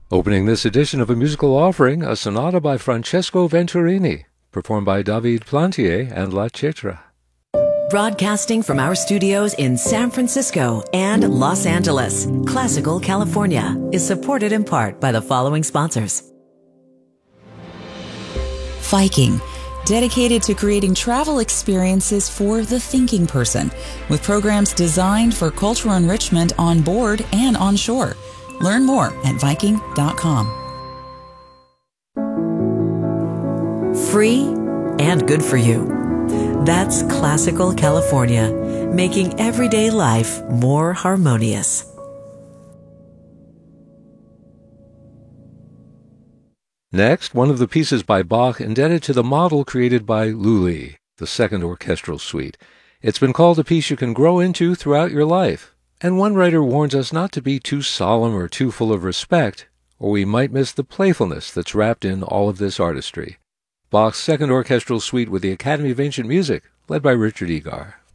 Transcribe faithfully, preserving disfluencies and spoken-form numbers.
Opening this edition of A Musical Offering, a sonata by Francesco Venturini, performed by David Plantier and La Cetra. Broadcasting from our studios in San Francisco and Los Angeles, Classical California is supported in part by the following sponsors. Viking, dedicated to creating travel experiences for the thinking person, with programs designed for cultural enrichment on board and on shore. Learn more at Viking dot com. Free and good for you. That's Classical California, making everyday life more harmonious. Next, one of the pieces by Bach indebted to the model created by Lully, the Second Orchestral Suite. It's been called a piece you can grow into throughout your life. And one writer warns us not to be too solemn or too full of respect, or we might miss the playfulness that's wrapped in all of this artistry. Bach's Second Orchestral Suite with the Academy of Ancient Music, led by Richard Egar.